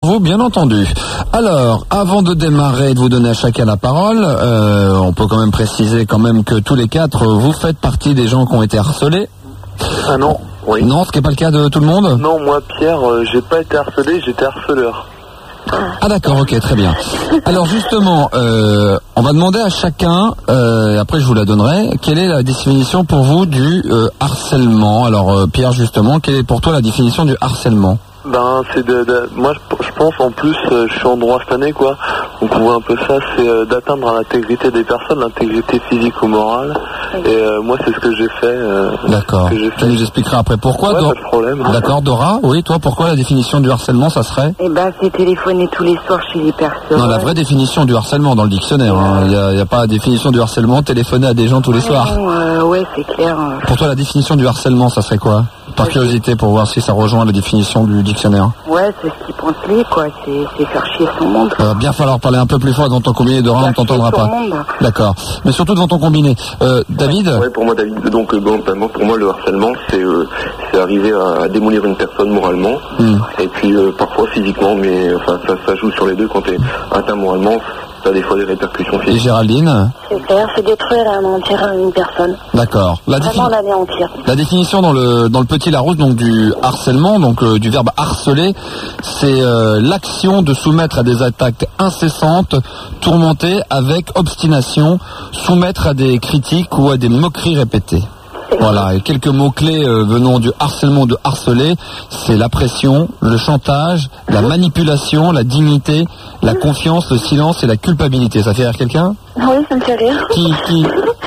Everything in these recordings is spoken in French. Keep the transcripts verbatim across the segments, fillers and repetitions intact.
vous, bien entendu. Alors, avant de démarrer et de vous donner à chacun la parole, euh, on peut quand même préciser quand même que tous les quatre, vous faites partie des gens qui ont été harcelés. Ah non, oui. Non, ce qui n'est pas le cas de tout le monde ? Non, moi, Pierre, euh, j'ai pas été harcelé, j'étais harceleur. Ah d'accord, ok, très bien. Alors justement, euh, on va demander à chacun, euh, après je vous la donnerai, quelle est la définition pour vous du euh, harcèlement ? Alors euh, Pierre, justement, quelle est pour toi la définition du harcèlement ? Ben, c'est de, de moi je, je pense en plus, euh, je suis en droit cette année quoi, donc on voit un peu ça, c'est euh, d'atteindre l'intégrité des personnes, l'intégrité physique ou morale, et euh, moi c'est ce que j'ai fait. Euh, D'accord, tu nous expliqueras après pourquoi. Ouais, Dor- pas de problème. D'accord, Dora, oui, toi pourquoi la définition du harcèlement ça serait ? Eh ben, c'est téléphoner tous les soirs chez les personnes. Non, la vraie définition du harcèlement dans le dictionnaire, il hein. n'y a, a pas de définition du harcèlement, téléphoner à des gens tous les soirs. Non, euh, ouais, c'est clair. Pour toi la définition du harcèlement ça serait quoi ? Par curiosité, pour voir si ça rejoint la définition du dictionnaire. Ouais, c'est ce qu'ils pensent lui, quoi. C'est, c'est faire chier son monde. Il va bien falloir parler un peu plus fort devant ton combiné, Dora, on ne t'entendra pas. D'accord. Mais surtout devant ton combiné. Euh, David ? Ouais, pour moi, David. Donc, euh, bon, ben, pour moi, le harcèlement, c'est, euh, c'est arriver à, à démolir une personne moralement, mm. et puis euh, parfois physiquement, mais enfin, ça, ça joue sur les deux. Quand tu es atteint moralement, ça a des fois des répercussions physiques. Et Géraldine ? C'est clair, c'est détruire et anéantir une personne. D'accord. La, défi- Vraiment l'anéantir. La définition dans le dans le Petit Larousse, donc du harcèlement, donc euh, du verbe harceler, c'est euh, l'action de soumettre à des attaques incessantes, tourmenter avec obstination, soumettre à des critiques ou à des moqueries répétées. Voilà, et quelques mots-clés euh, venant du harcèlement, de harceler, c'est la pression, le chantage, la manipulation, la dignité, la confiance, le silence et la culpabilité. Ça fait rire quelqu'un ? Oui, ça me fait rire. Qui, qui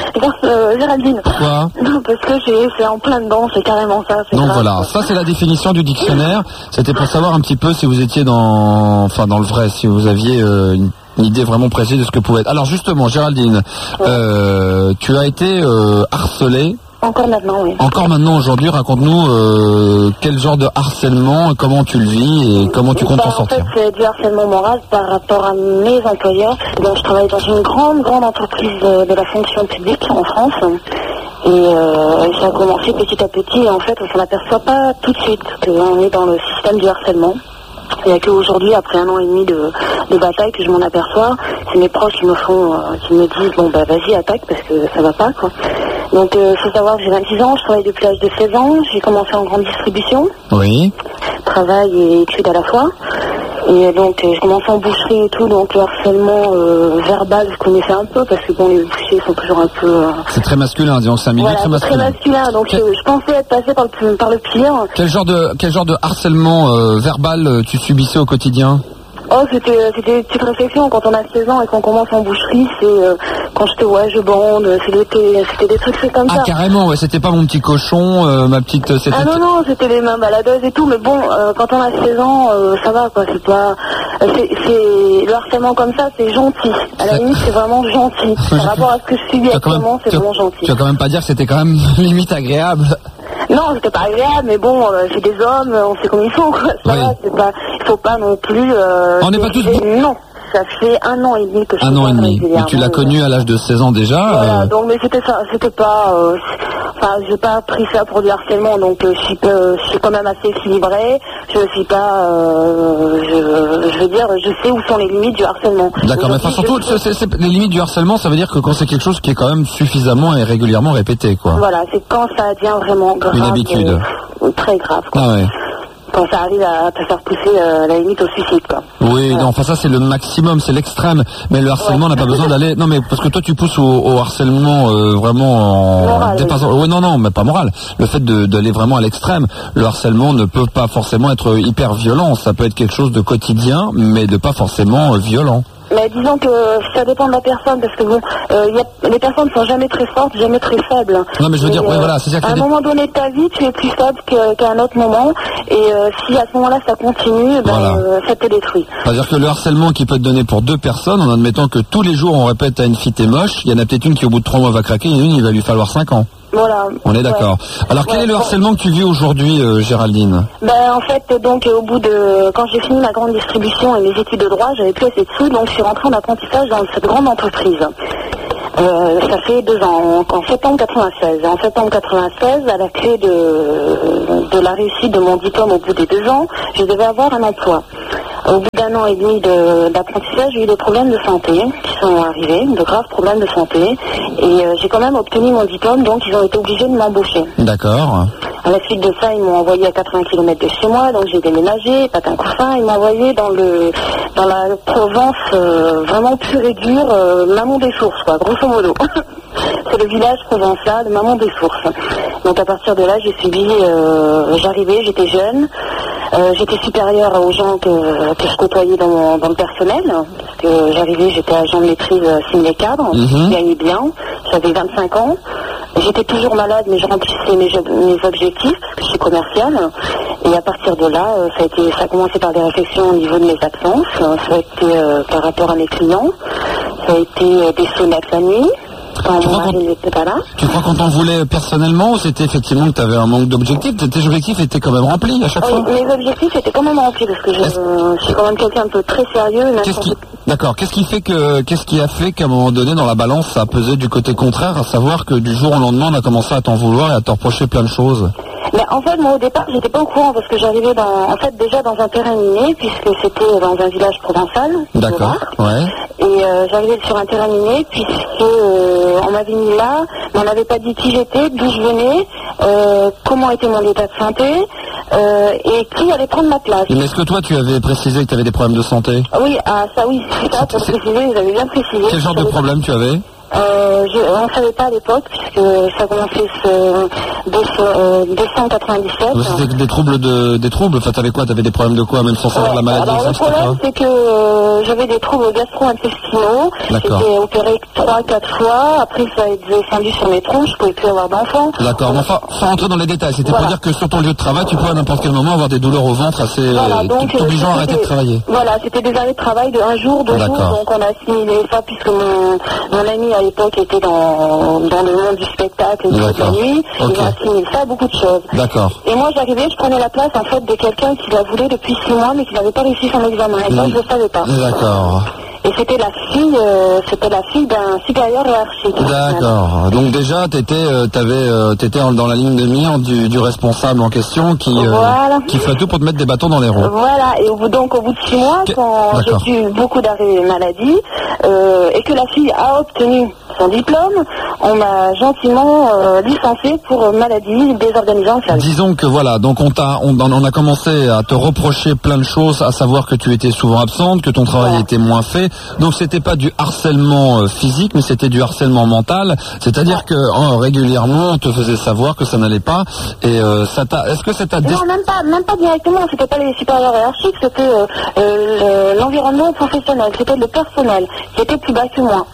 euh, Géraldine. Pourquoi ? Non, parce que j'ai, c'est en plein dedans, c'est carrément ça. C'est Donc grave. Voilà, ça c'est la définition du dictionnaire. C'était pour savoir un petit peu si vous étiez dans, enfin dans le vrai, si vous aviez euh, une une idée vraiment précise de ce que pouvait être. Alors justement, Géraldine, ouais. euh, tu as été euh, harcelée. Encore maintenant, oui. Encore maintenant, aujourd'hui, raconte-nous euh, quel genre de harcèlement, comment tu le vis et comment tu comptes bah, t'en sortir. En fait, c'est du harcèlement moral par rapport à mes employeurs. Donc, je travaille dans une grande, grande entreprise de, de la fonction publique en France. Et euh, ça a commencé petit à petit. Et en fait, on s'en aperçoit pas tout de suite qu'on est dans le système du harcèlement. Il n'y a qu'aujourd'hui, après un an et demi de, de bataille, que je m'en aperçois. C'est mes proches qui me font, euh, qui me disent, bon bah vas-y, attaque, parce que ça va pas, quoi. Donc, il euh, faut savoir que j'ai vingt-six ans, je travaille depuis l'âge de seize ans, j'ai commencé en grande distribution. Oui. Travail et études à la fois. Et donc, euh, je commençais en boucherie et tout, donc le harcèlement euh, verbal, je connaissais un peu, parce que bon, les bouchers sont toujours un peu... Euh... C'est très masculin, disons que c'est un milieu voilà, très masculin. très masculin, donc Quel... je, je pensais être passé par le, par le pire. Quel genre de, quel genre de harcèlement euh, verbal euh, tu subissais au quotidien ? Oh, c'était, c'était une petite réflexion. Quand on a seize ans et qu'on commence en boucherie, c'est euh, quand je te vois, je bande, c'était, c'était des trucs faits comme ah, ça. Ah, carrément, ouais, c'était pas mon petit cochon, euh, ma petite... C'était... Ah non, non, c'était les mains baladeuses et tout, mais bon, euh, quand on a seize ans, euh, ça va, quoi, c'est pas... C'est, c'est, le harcèlement comme ça, c'est gentil. À la limite, c'est vraiment gentil. Par rapport à ce que je subis actuellement, c'est vraiment gentil. Tu vas quand même pas dire que c'était quand même limite agréable. Non, c'était pas agréable, mais bon, euh, c'est des hommes, on sait comme ils sont, quoi. Ça oui. va, c'est pas, il faut pas non plus... Euh, on n'est pas tous... Non, ça fait un an et demi que je Un an et demi, mais tu l'as connu à l'âge de seize ans déjà. Voilà, euh... donc mais c'était ça, c'était pas... Euh, enfin, j'ai pas pris ça pour du harcèlement, donc euh, je, suis, euh, je suis quand même assez équilibrée, je suis pas... Euh, je, je veux dire, je sais où sont les limites du harcèlement. D'accord, mais enfin, surtout, je... c'est, c'est, les limites du harcèlement, ça veut dire que quand c'est quelque chose qui est quand même suffisamment et régulièrement répété, quoi. Voilà, c'est quand ça devient vraiment grave. Une habitude. Euh, très grave, quoi. Ah ouais. Quand ça arrive à te faire pousser euh, la limite au suicide, quoi. Oui, voilà. Non, enfin ça c'est le maximum, c'est l'extrême. Mais le harcèlement ouais. n'a pas besoin d'aller... Non mais parce que toi tu pousses au, au harcèlement euh, vraiment en moral, dépassant... Oui. oui, non, non, mais pas moral. Le fait de, d'aller vraiment à l'extrême. Le harcèlement ne peut pas forcément être hyper violent. Ça peut être quelque chose de quotidien, mais de pas forcément euh, violent. Mais disons que ça dépend de la personne, parce que bon, euh, y a, les personnes ne sont jamais très fortes, jamais très faibles. Non mais je veux et, dire, euh, ouais, voilà, c'est ça. À un des... moment donné de ta vie, tu es plus faible que, qu'à un autre moment, et euh, si à ce moment-là ça continue, ben, voilà. euh, ça te détruit. C'est-à-dire que le harcèlement qui peut être donné pour deux personnes, en admettant que tous les jours on répète à une fille t'es moche, il y en a peut-être une qui au bout de trois mois va craquer, et une il va lui falloir cinq ans. Voilà. On est d'accord. Ouais. Alors quel ouais, est le bon. harcèlement que tu vis aujourd'hui, euh, Géraldine ? Ben en fait, donc au bout de quand j'ai fini ma grande distribution et mes études de droit, j'avais plus assez de sous, donc je suis rentrée en apprentissage dans cette grande entreprise. Euh, ça fait deux ans, en septembre quatre-vingt-seize. En septembre quatre-vingt-seize, à la clé de, de la réussite de mon diplôme au bout des deux ans, je devais avoir un emploi. Au bout d'un an et demi de, d'apprentissage, j'ai eu des problèmes de santé qui sont arrivés, de graves problèmes de santé. Et euh, j'ai quand même obtenu mon diplôme, donc ils ont été obligés de m'embaucher. D'accord. À la suite de ça, ils m'ont envoyé à quatre-vingts kilomètres de chez moi, donc j'ai déménagé, patin couffin, ils m'ont envoyé dans le dans la Provence euh, vraiment pure et dure, euh, Maman des Sources, quoi, grosso modo. C'est le village provençal, Maman des Sources. Donc à partir de là, j'ai subi, euh, j'arrivais, j'étais jeune, euh, j'étais supérieure aux gens que, que je côtoyais dans, mon, dans le personnel, parce que j'arrivais, j'étais agent de maîtrise simulé cadre, Mm-hmm. je gagnais bien, j'avais vingt-cinq ans. J'étais toujours malade, mais je remplissais mes, mes objectifs, parce que je suis commerciale. Et à partir de là, euh, ça a été, ça a commencé par des réflexions au niveau de mes absences. Euh, ça a été euh, par rapport à mes clients. Ça a été euh, des sonnettes la nuit, quand Tu mon crois mari n'était pas là. Tu crois qu'on t'en voulait personnellement ou c'était effectivement que tu avais un manque d'objectifs? Tes objectifs étaient quand même remplis à chaque Oui, fois? mes objectifs étaient quand même remplis, parce que je, euh, je suis quand même quelqu'un de très sérieux. Même Qu'est-ce quand qui... D'accord. Qu'est-ce qui fait que, qu'est-ce qui a fait qu'à un moment donné dans la balance ça a pesé du côté contraire, à savoir que du jour au lendemain on a commencé à t'en vouloir et à te reprocher plein de choses? Mais en fait, moi au départ, j'étais pas au courant parce que j'arrivais dans, en fait, déjà dans un terrain miné, puisque c'était dans un village provençal. D'accord. Ouais. Et euh, j'arrivais sur un terrain miné, puisque euh, on m'avait mis là, mais on n'avait pas dit qui j'étais, d'où je venais, euh, comment était mon état de santé, euh, et qui allait prendre ma place. Mais est-ce que toi tu avais précisé que tu avais des problèmes de santé? Oui, ah ça oui, c'est ça, pour C'est- préciser, vous avez bien précisé. Quel genre de problème tu avais? Euh, je, on ne savait pas à l'époque, puisque ça a commencé ce, euh, décembre quatre-vingt-dix-sept. Ouais, C'était des troubles de, des troubles. Enfin, t'avais quoi? T'avais des problèmes de quoi? Même sans savoir Ouais. la maladie Alors le exacte, c'était problème, quoi? c'est que euh, j'avais des troubles gastro-intestinaux. D'accord. J'étais opérée trois, quatre fois. Après, ça a été descendu sur mes troncs. Je pouvais plus avoir d'enfants. D'accord, mais enfin, sans rentrer dans les détails, c'était Voilà. pour dire que sur ton lieu de travail, tu pouvais à n'importe quel moment avoir des douleurs au ventre assez Voilà, donc, t'obligeant à euh, arrêter de c'était- travailler. Voilà, c'était des arrêts de travail de un jour, deux jours. D'accord. Donc on a assimilé ça puisque mon, mon ami à l'époque était dans, dans le monde du spectacle et de la D'accord. nuit. Ok. Il a assimilé ça à beaucoup de choses. D'accord. Et moi j'arrivais, je prenais la place en fait de quelqu'un qui la voulait depuis six mois mais qui n'avait pas réussi son examen. Et ça, Mm. je ne le savais pas. D'accord. Et c'était la fille, euh, c'était la fille d'un supérieur hiérarchique. D'accord. Donc déjà, t'étais, euh, t'avais, euh, t'étais en- dans la ligne de mire du, du responsable en question qui, euh, Voilà. qui ferait tout pour te mettre des bâtons dans les roues. Voilà, et au bout, donc au bout de six mois, Que- quand D'accord. j'ai eu beaucoup d'arrêts maladie, euh, et que la fille a obtenu son diplôme, on m'a gentiment euh, licencié pour euh, maladie désorganisée en service. Disons que voilà, donc on t'a, on, on a commencé à te reprocher plein de choses, à savoir que tu étais souvent absente, que ton travail Voilà. était moins fait. Donc c'était pas du harcèlement euh, physique, mais c'était du harcèlement mental. C'est-à-dire que euh, régulièrement on te faisait savoir que ça n'allait pas. Et euh, ça t'a, est-ce que ça t'a dé- Non, même pas, même pas directement, c'était pas les supérieurs hiérarchiques, c'était euh, euh, le- l'environnement professionnel, c'était le personnel qui était plus bas que moi.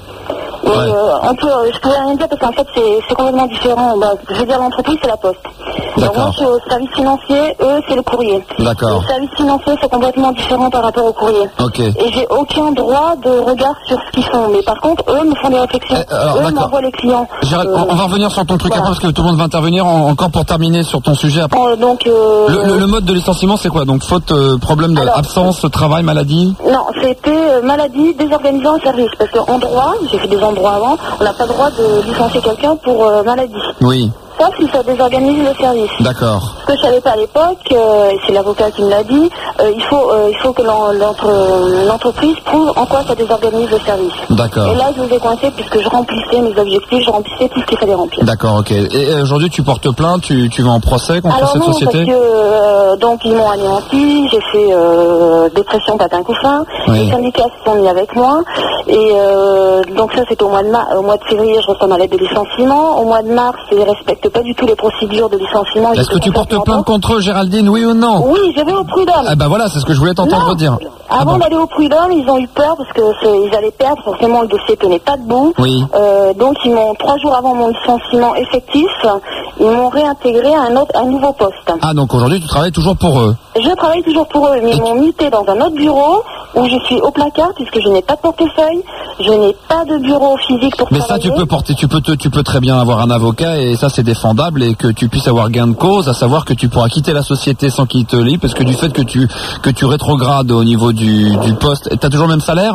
Et Ouais. euh, on peut, je pouvais rien dire parce qu'en fait c'est c'est complètement différent. Bah, je veux dire l'entreprise c'est la poste. Donc D'accord. moi je suis au service financier, eux c'est le courrier. D'accord. Le service financier c'est complètement différent par rapport au courrier. Ok. Et j'ai aucun droit de regard sur ce qu'ils font. Mais par contre eux me font des réflexions. Eh, alors, eux d'accord. m'envoient les clients. Gérald, Euh, on, on va revenir sur ton truc voilà. après parce que tout le monde va intervenir en- encore pour terminer sur ton sujet après. euh, donc euh, Le, le- le mode de licenciement c'est quoi? Donc faute, euh, problème de Alors- absence, travail, maladie. non, c'était euh, maladie désorganisée en service. Parce qu'en droit, j'ai fait des endroits avant, on n'a pas le droit de licencier quelqu'un pour euh, maladie. Oui, Sauf si ça désorganise le service. d'accord. Ce que je savais pas à l'époque, euh, et c'est l'avocat qui me l'a dit, euh, il faut euh, il faut que l'en- l'entre- l'entreprise prouve en quoi ça désorganise le service. D'accord. Et là, je vous ai coincé puisque je remplissais mes objectifs, je remplissais tout ce qu'il fallait remplir. D'accord, ok. Et euh, aujourd'hui, tu portes plainte, tu, tu vas en procès contre Alors cette non, société? parce que euh, donc ils m'ont anéanti, j'ai fait euh, dépression patin couffin, Oui. les syndicats se sont mis avec moi et euh, donc ça c'était au mois de mars, au mois de février je reçois ma lettre de licenciement, au mois de mars ils respectent pas du tout les procédures de licenciement. Est-ce que J'étais tu portes complètement plainte contre eux, Géraldine, oui ou non? Oui, je vais au prud'homme. Ah bah voilà, c'est ce que je voulais t'entendre Non. dire. Ah Avant bon. d'aller au prud'homme, ils ont eu peur parce que c'est- ils allaient perdre, forcément le dossier tenait pas debout. Oui. Euh, donc ils m'ont, trois jours avant mon licenciement effectif, ils m'ont réintégré à un, autre, un nouveau poste. Ah donc aujourd'hui, tu travailles toujours pour eux. Je travaille toujours pour eux, mais Et ils m'ont muté dans un autre bureau où je suis au placard puisque je n'ai pas de portefeuille, je n'ai pas de bureau physique pour Mais ça, travailler. tu peux porter, tu peux te, tu peux très bien avoir un avocat et ça, c'est défendable et que tu puisses avoir gain de cause, à savoir que tu pourras quitter la société sans qu'il te lie parce que du fait que tu, que tu rétrogrades au niveau du, du poste, t'as toujours le même salaire?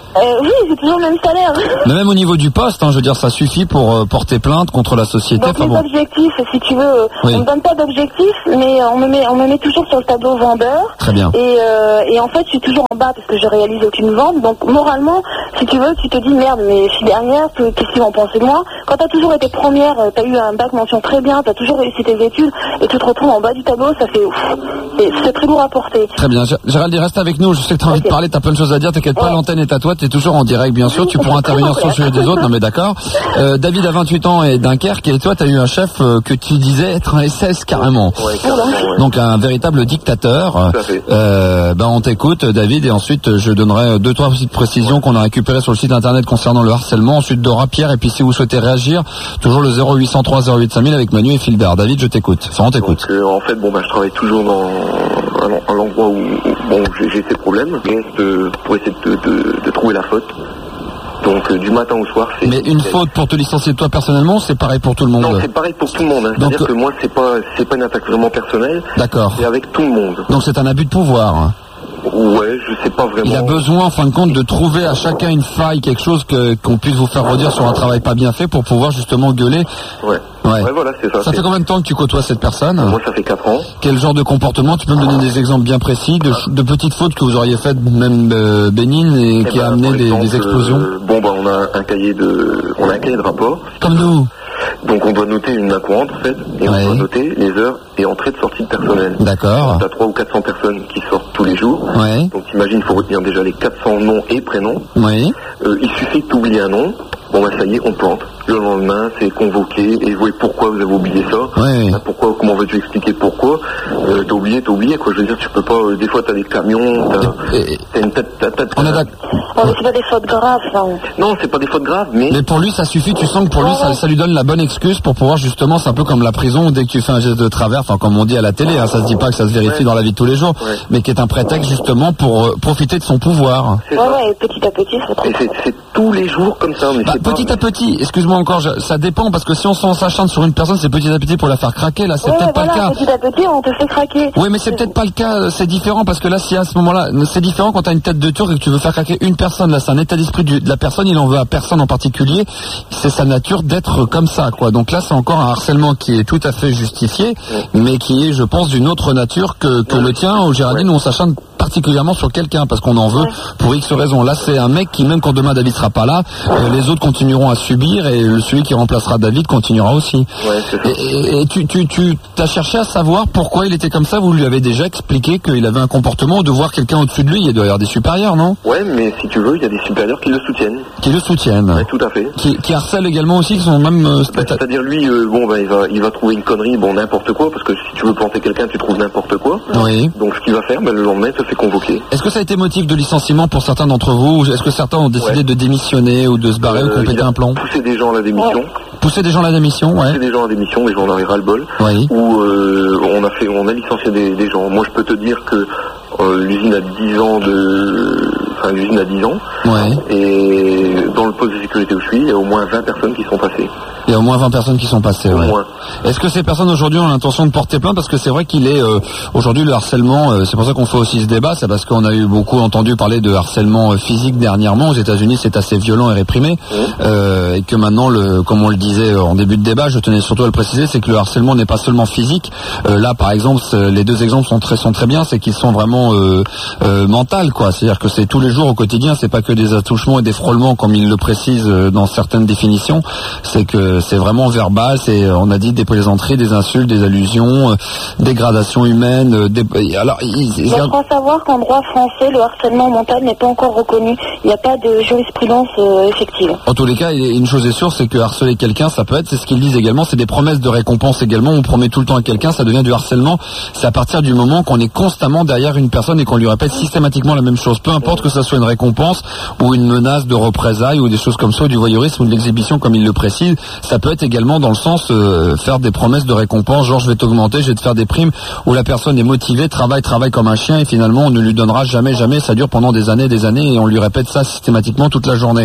Euh, oui, j'ai toujours le même salaire. Mais même au niveau du poste, hein, je veux dire, ça suffit pour euh, porter plainte contre la société. Donc enfin, les bon. objectifs, si tu veux, Oui. on me donne pas d'objectifs, mais on me met, on me met toujours sur le tableau vendeur. Très bien. Et, euh, et en fait, je suis toujours en bas parce que je réalise aucune vente. Donc moralement, si tu veux, tu te dis merde, mais je suis dernière, qu'est-ce qu'ils vont penser de moi? Quand t'as toujours été première, t'as eu un bac mention très bien, t'as toujours réussi tes études, et tu te retrouves en bas du tableau, ça fait ouf. Et c'est très lourd à porter. Très bien. Gérald, reste avec nous. Je sais que tu as envie Okay. de parler, tu as plein de choses à dire. T'inquiète pas, Ouais. l'antenne est à toi. Tu es toujours en direct, bien sûr. Tu pourras intervenir sur le sujet des autres. Non, mais d'accord. Euh, David a vingt-huit ans et Dunkerque. Et toi, tu as eu un chef euh, que tu disais être un S S carrément. Ouais, carrément, ouais. Donc un véritable dictateur. Tout à fait. Euh, ben on t'écoute, David, et ensuite je donnerai deux trois petites précisions qu'on a récupérées sur le site internet concernant le harcèlement. Ensuite Dora, Pierre, et puis si vous souhaitez réagir, toujours le zéro huit cent trois zéro huit cinq mille avec Manu et Phildar. David, je t'écoute. Enfin, on t'écoute. Donc, euh, en fait, bon, bah, je travaille toujours dans un, un endroit où, où bon, j'ai, j'ai ces problèmes, mais euh, pour essayer de, de, de trouver la faute. Donc, euh, du matin au soir, c'est... Mais une faute pour te licencier toi personnellement, c'est pareil pour tout le monde. Non, c'est pareil pour tout le monde. Hein. Donc, C'est-à-dire que moi, c'est pas, c'est pas une attaque vraiment personnelle. D'accord. C'est avec tout le monde. Donc c'est un abus de pouvoir. Ouais, je sais pas vraiment. Il a besoin, en fin de compte, de trouver à chacun une faille, quelque chose que qu'on puisse vous faire redire sur un travail pas bien fait pour pouvoir justement gueuler. Ouais. Ouais. Ouais, voilà, c'est ça. Ça c'est... fait combien de temps que tu côtoies cette personne? Moi, ça fait quatre ans. Quel genre de comportement? Tu peux me donner des exemples bien précis de, de petites fautes que vous auriez faites, même euh, bénignes, et Eh qui ben, a amené par des, exemple, des explosions? euh, bon, bah, on a un cahier de, on a un cahier de rapport. Comme nous. Donc, on doit noter une main courante, en fait, et Ouais. on doit noter les heures et entrées de sortie de personnel. D'accord. T'as trois ou quatre cents personnes qui sortent tous les jours. Ouais. Donc, imagine, il faut retenir déjà les quatre cents noms et prénoms. Oui. Euh, il suffit que tu oublies un nom. Bon, bah, ça y est, on plante. Le lendemain, c'est convoqué et voyez pourquoi vous avez oublié ça. Ouais. Bah, pourquoi, comment vas-tu expliquer pourquoi? Euh, t'as oublié, t'as oublié, quoi. Je veux dire, tu peux pas, euh, des fois, t'as des camions, t'as, Et- t'as une tête, t'as, t'as, On est d'accord. Oh, mais c'est pas des fautes graves, ça. Non, c'est pas des fautes graves, mais... Mais pour lui, ça suffit. Tu sens que pour lui, ça, ça lui donne la bonne excuse pour pouvoir justement, c'est un peu comme la prison où dès que tu fais un geste de travers, enfin comme on dit à la télé, hein, ça se dit pas que ça se vérifie Ouais. dans la vie de tous les jours, Ouais. mais qui est un prétexte justement pour euh, profiter de son pouvoir. C'est Ouais, ça. ouais, et petit à petit, ça Et c'est, c'est tous les jours comme ça, mais Bah, c'est pas... petit à petit, excuse-moi encore, je- ça dépend parce que si on s'en s'acharne sur une personne, c'est petit à petit pour la faire craquer. Là, c'est Ouais, peut-être voilà, pas le cas. petit à petit, on te fait craquer. Oui, mais c'est peut-être pas le cas. C'est différent parce que là, si à ce moment-là, c'est différent quand t'as une tête de turc et que tu veux faire craquer une personne. Là, c'est un état d'esprit du- de la personne. Il en veut à personne en particulier. C'est sa nature d'être comme ça, quoi. Donc là, c'est encore un harcèlement qui est tout à fait justifié, mais qui est, je pense, d'une autre nature que, que le tien, ou Géraldine, où on s'acharne particulièrement sur quelqu'un parce qu'on en veut pour X raisons. Là, c'est un mec qui, même quand demain David sera pas là, euh, les autres continueront à subir et celui qui remplacera David continuera aussi. Ouais, c'est ça. Et, et- et tu, tu, tu as cherché à savoir pourquoi il était comme ça. Vous lui avez déjà expliqué qu'il avait un comportement de voir quelqu'un au-dessus de lui. Il doit y avoir des supérieurs, non? Ouais, mais si tu veux, il y a des supérieurs qui le soutiennent. Qui le soutiennent. Ouais, tout à fait. Qui, qui harcèlent également aussi, qui sont même... euh, Bah, c'est-à-dire lui, euh, bon, bah, il va, il va trouver une connerie, bon, n'importe quoi, parce que si tu veux planter quelqu'un, tu trouves n'importe quoi. Oui. Donc ce qu'il va faire, bah, le lendemain, il se fait convoquer. Est-ce que ça a été motif de licenciement pour certains d'entre vous? Ou est-ce que certains ont décidé Ouais. de démissionner ou de se barrer ou de Euh, compléter il a un plan? poussé des gens à la démission. Pousser des gens à la démission, ouais. Pousser des gens à la démission, mais j'en avais ras-le-bol. Oui. Où euh, on a fait, on a licencié des, des gens. Moi, je peux te dire que euh, l'usine a dix ans de, enfin l'usine a dix ans. Ouais. Et dans le poste de sécurité où je suis, il y a au moins vingt personnes qui sont passées. Il y a au moins vingt personnes qui sont passées, Au ouais. moins. Est-ce que ces personnes aujourd'hui ont l'intention de porter plainte? Parce que c'est vrai qu'il est euh, aujourd'hui le harcèlement, euh, c'est pour ça qu'on fait aussi ce débat, c'est parce qu'on a eu beaucoup entendu parler de harcèlement euh, physique dernièrement. Aux États-Unis, c'est assez violent et réprimé, euh, et que maintenant, le, comme on le disait en début de débat, je tenais surtout à le préciser, c'est que le harcèlement n'est pas seulement physique. Euh, là, par exemple, les deux exemples sont très sont très bien, c'est qu'ils sont vraiment euh, euh, mentales, quoi. C'est-à-dire que c'est tous les jours au quotidien, c'est pas que des attouchements et des frôlements comme il le précise euh, dans certaines définitions. C'est que c'est vraiment verbal, c'est, euh, on a dit, des plaisanteries, des insultes, des allusions, euh, dégradation humaine. Euh, des... Alors, il, il... Moi, je crois savoir qu'en droit français, le harcèlement mental n'est pas encore reconnu. Il n'y a pas de jurisprudence euh, effective. En tous les cas, une chose est sûre, c'est que harceler quelqu'un, ça peut être, c'est ce qu'ils disent également, c'est des promesses de récompense également. On promet tout le temps à quelqu'un, ça devient du harcèlement. C'est à partir du moment qu'on est constamment derrière une personne et qu'on lui répète systématiquement la même chose. Peu importe que ça soit une récompense ou une menace de représailles ou des choses comme ça, ou du voyeurisme ou de l'exhibition comme il le précise. Ça peut être également dans le sens euh, faire des promesses de récompense, genre je vais t'augmenter, je vais te faire des primes, où la personne est motivée, travaille, travaille comme un chien et finalement on ne lui donnera jamais, jamais. Ça dure pendant des années, des années et on lui répète ça systématiquement toute la journée.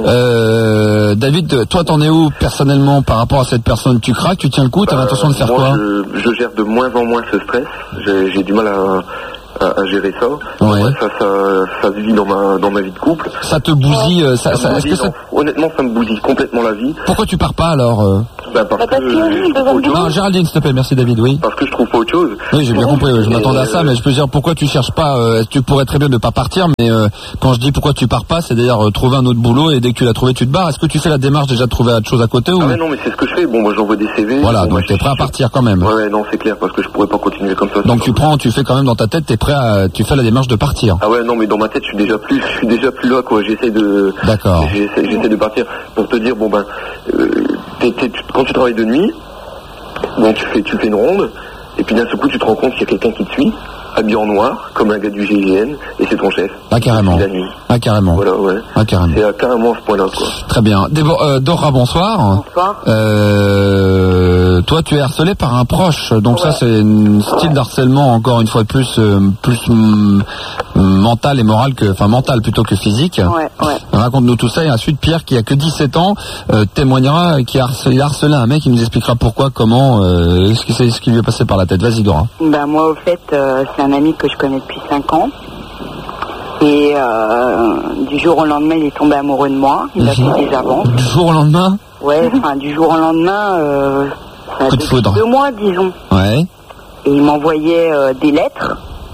Euh, David, toi t'en es où personnellement par rapport à cette personne? Tu craques, tu tiens le coup, t'as Bah, l'intention de faire moi, quoi? je, je gère de moins en moins ce stress. J'ai, j'ai du mal à, à, à gérer ça. Ouais. Ça, ça, ça fasse vie dans ma dans ma vie de couple. Ça te bousille, euh, ça, Ça ça, me est-ce que bousille, ça... non. Honnêtement, ça me bousille complètement la vie. Pourquoi tu pars pas alors euh... Bah parce, Bah, parce que, que je j'ai trouve besoin de autre chose. Non, Géraldine, s'il te plaît, merci David, oui. Parce que je trouve pas autre chose. Oui, j'ai bien compris, oui, je Et m'attendais à ça, euh, mais je peux dire pourquoi tu cherches pas, euh, tu pourrais très bien ne pas partir, mais euh, quand je dis pourquoi tu pars pas, c'est d'ailleurs euh, trouver un autre boulot et dès que tu l'as trouvé, tu te barres. Est-ce que tu fais la démarche déjà de trouver autre chose à côté ou... Ah ouais, non, mais c'est ce que je fais. Bon, moi j'envoie des C V. Voilà, bon, donc moi, t'es je- prêt à partir quand même. Ouais, ouais, non, c'est clair, parce que je pourrais pas continuer comme ça. Donc tu prends, tu fais quand même dans ta tête, t'es prêt à, tu fais la démarche de partir. Ah ouais, non, mais dans ma tête, je suis déjà plus, je suis déjà plus là, quoi. J'essaie de, D'accord. j'essaie, j'essaie de partir pour te dire, bon ben, euh, t'es- t'es- tu- quand tu travailles de nuit, bon, tu fais, tu fais une ronde, et puis d'un seul coup, tu te rends compte qu'il y a quelqu'un qui te suit, habillé en noir, comme un gars du G I G N, et c'est ton chef. Ah carrément. La nuit. Ah carrément. Voilà, ouais. Ah carrément. C'est à carrément à ce point-là, quoi. Très bien. Débo- euh, Dora, bonsoir. Bonsoir. Euh, toi, tu es harcelé par un proche, donc Ouais. ça, c'est un style d'harcèlement encore une fois de plus, euh, plus mm, mental et moral que, enfin mental plutôt que physique. Ouais, ouais. Raconte-nous tout ça et ensuite Pierre, qui a que dix-sept ans, euh, témoignera, qui a harcelé, il a harcelé un mec, il nous expliquera pourquoi, comment, euh, ce qui, c'est, ce qui lui est passé par la tête. Vas-y Dora. Ben moi au fait euh, c'est un ami que je connais depuis cinq ans et euh, du jour au lendemain il est tombé amoureux de moi, il a Mhm. fait des avances, Du jour au lendemain. ouais, enfin du jour au lendemain euh, ça a Coup de depuis foudre. deux mois disons, Ouais. et il m'envoyait euh, des lettres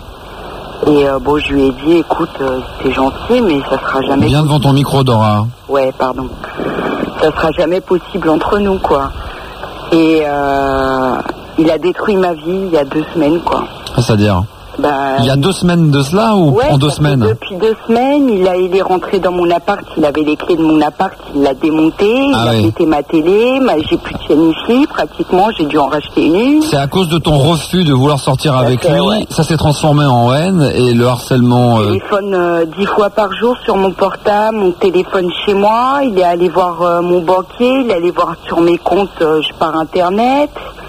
et euh, bon je lui ai dit écoute euh, c'est gentil mais ça sera jamais Viens devant ton micro Dora. ouais pardon ça sera jamais possible entre nous quoi, et euh, il a détruit ma vie il y a deux semaines quoi. C'est-à-dire. Ben, Il y a deux semaines de cela ou ouais, en deux ça fait semaines? Depuis deux semaines, il, a, il est rentré dans mon appart, il avait les clés de mon appart, il l'a démonté, Ah il a ouais. pété ma télé, ma, j'ai plus de chaîne ici, pratiquement, j'ai dû en racheter une. C'est à cause de ton refus de vouloir sortir avec fait, lui, ouais. ça s'est transformé en haine et le harcèlement... Il euh, téléphone euh, dix fois par jour sur mon portable, mon téléphone chez moi, il est allé voir euh, mon banquier, il est allé voir sur mes comptes euh, par internet.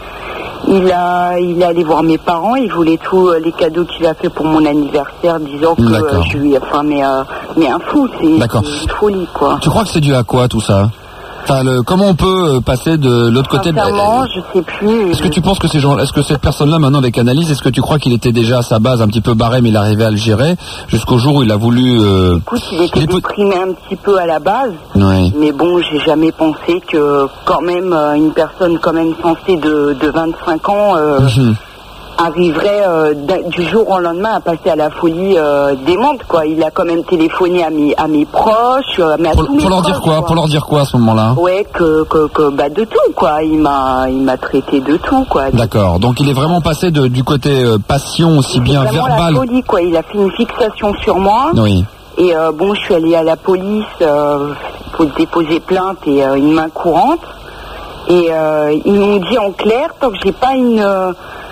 Il a, il est allé voir mes parents, il voulait tous euh, les cadeaux qu'il a fait pour mon anniversaire, disant que euh, D'accord. je lui, enfin, mais, euh, mais un fou, c'est D'accord. c'est une folie, quoi. Tu crois que c'est dû à quoi tout ça? Enfin, le, comment on peut euh, passer de l'autre côté de... Sincèrement, je sais plus. Est-ce que tu penses que ces gens, est-ce que cette personne-là maintenant les canalise? Est-ce que tu crois qu'il était déjà à sa base un petit peu barré, mais il arrivait à le gérer jusqu'au jour où il a voulu... Euh... Écoute, il était il est- déprimé un petit peu à la base, Oui. mais bon, j'ai jamais pensé que quand même euh, une personne quand même sensée de, de vingt-cinq ans euh, Mhm. arriverait euh, d'un- du jour au lendemain à passer à la folie euh, démente, quoi. Il a quand même téléphoné à mes, à mes proches, euh, mais à Pour, tous mes pour leur dire proches, quoi? Pour leur dire quoi à ce moment-là? Ouais, que, que, que bah de tout, quoi. Il m'a, il m'a traité de tout, quoi. D'accord. Donc il est vraiment passé de, du côté euh, passion aussi bien C'est vraiment verbal. la folie, quoi. Il a fait une fixation sur moi. Oui. Et euh, bon, je suis allée à la police euh, pour déposer plainte et euh, une main courante. Et euh, ils m'ont dit en clair, tant que j'ai pas une euh,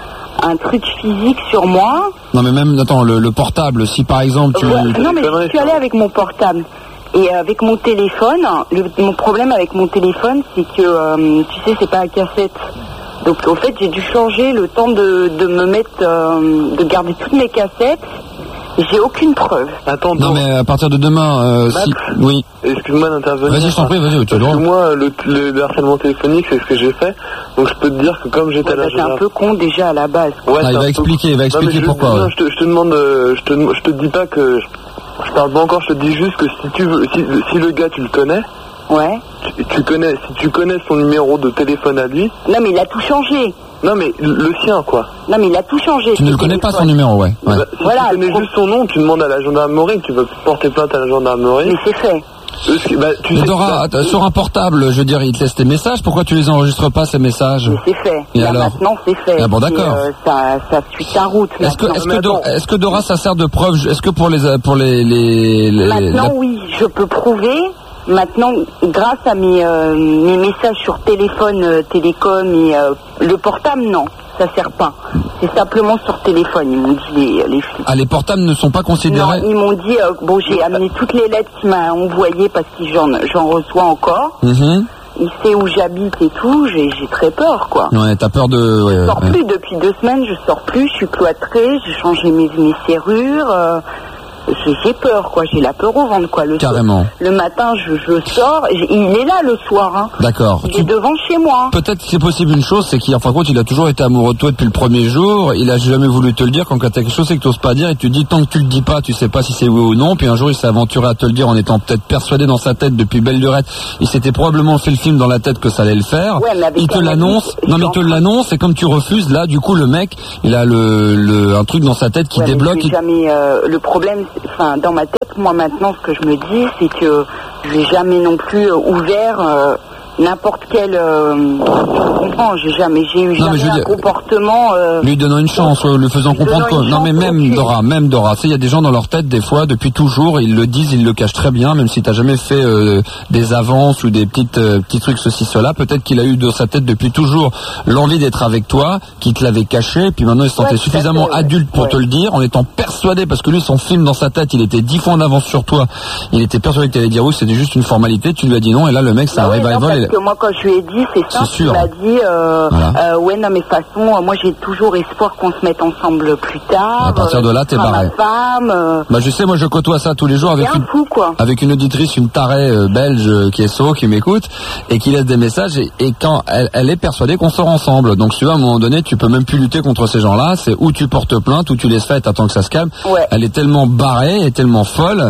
un truc physique sur moi. Non mais même, attends, le, le portable, si par exemple tu... Ouais, non, mais conneries, je suis ça. allée avec mon portable. Et euh, avec mon téléphone, le, mon problème avec mon téléphone, c'est que, euh, tu sais, c'est pas à cassette. Donc, au fait, j'ai dû changer le temps de, de me mettre, euh, de garder toutes mes cassettes. Et j'ai aucune preuve. Attends, Non donc, mais à partir de demain, euh, Max, si... Oui. excuse-moi d'intervenir. Vas-y, je t'en prie, vas-y, tu as le Parce droit. que moi, le, le harcèlement téléphonique, c'est ce que j'ai fait. Donc je peux te dire que comme j'étais Ouais, à bah, la t'es un peu con déjà à la base. Ouais, Ah, c'est il un va peu- expliquer, il va Non, mais expliquer je- pourquoi. non, ouais. je, te, je te demande, euh, je te, je te dis pas que je, je parle pas encore. Je te dis juste que si tu veux, si, si le gars tu le connais, Ouais. tu, tu connais, si tu connais son numéro de téléphone à lui, Non, mais il a tout changé. non mais le, le sien quoi. Non, mais il a tout changé. Tu ne le connais pas son numéro, ouais. ouais. Bah, si Voilà, tu connais trop- juste son nom, tu demandes à la gendarmerie, tu veux porter plainte à la gendarmerie. Mais c'est fait. Euh, ce qui- bah, tu Mais sais- Dora, attends, sur un portable, je veux dire, il te laisse tes messages, pourquoi tu les enregistres pas ces messages? Mais c'est fait. Et Là, alors maintenant, c'est fait. Ah bon, C'est, d'accord. euh, ça, ça suit sa route. Est-ce que, maintenant. est-ce que, Mais Dora, attends. est-ce que Dora, ça sert de preuve? Est-ce que pour les, pour les, les, les- Maintenant, la- oui, je peux prouver. Maintenant, grâce à mes, euh, mes messages sur téléphone, euh, télécom et euh, le portable, non, ça sert pas. C'est simplement sur téléphone, ils m'ont dit les, les flics. ah, les portables ne sont pas Non, considérés? ils m'ont dit, euh, bon, j'ai amené toutes les lettres qu'il m'a envoyées parce que j'en, j'en reçois encore. Mhm. Il sait où j'habite et tout, j'ai, j'ai très peur, quoi. Ouais, t'as peur de... ouais, Je sors ouais. plus depuis deux semaines, je sors plus, je suis cloîtrée, j'ai changé mes, mes serrures. euh, j'ai, j'ai peur, quoi. J'ai la peur au ventre, quoi. Le Carrément. Soir, le matin, je, je sors, il est là le soir, hein. D'accord. Il tu... est devant chez moi. Peut-être c'est possible une chose, c'est qu'en fin de compte, il a toujours été amoureux de toi depuis le premier jour. Il a jamais voulu te le dire. Quand tu as quelque chose, c'est que tu n'oses pas dire et tu te dis tant que tu le dis pas, tu sais pas si c'est oui ou non. Puis un jour, il s'est aventuré à te le dire en étant peut-être persuadé dans sa tête depuis belle lurette. Il s'était probablement fait le film dans la tête que ça allait le faire. Ouais, mais il te l'annonce. Non, mais il te l'annonce et comme tu refuses, là, du coup, le mec, il a le, le un truc dans sa tête qui ouais, débloque. Il... Jamais, euh, le problème, enfin, dans ma tête, moi maintenant, ce que je me dis, c'est que je n'ai jamais non plus euh, ouvert euh, n'importe quel. Euh, je comprends, j'ai jamais, j'ai eu non, jamais un dire, comportement. Euh, lui donnant une chance, euh, lui faisant comprendre quoi. Non, mais même aucune. Dora, même Dora. Tu sais, il y a des gens dans leur tête, des fois, depuis toujours, ils le disent, ils le cachent très bien, même si t'as jamais fait euh, des avances ou des petites euh, petits trucs ceci cela. Peut-être qu'il a eu dans sa tête depuis toujours l'envie d'être avec toi, qu'il te l'avait caché, puis maintenant il se sentait ouais, suffisamment fait, adulte pour ouais. te le dire, en étant persuadé, parce que lui, son film dans sa tête, il était dix fois en avance sur toi. Il était persuadé que tu allais dire oui, c'était juste une formalité. Tu lui as dit non, et là, le mec, ça arrive à vol. Que moi quand je lui ai dit c'est ça, il m'a dit euh, voilà. euh, ouais non mais de toute façon moi j'ai toujours espoir qu'on se mette ensemble plus tard. À partir de là t'es barré. Ma femme. Euh... Bah je sais, moi je côtoie ça tous les jours avec une fou, quoi. avec une auditrice, une tarée euh, belge euh, qui est sourde, qui m'écoute et qui laisse des messages et, et quand elle, elle est persuadée qu'on sort ensemble. Donc tu vois à un moment donné tu peux même plus lutter contre ces gens-là. C'est où tu portes plainte ou tu laisses faire et t'attends que ça se calme. Ouais. Elle est tellement barrée et tellement folle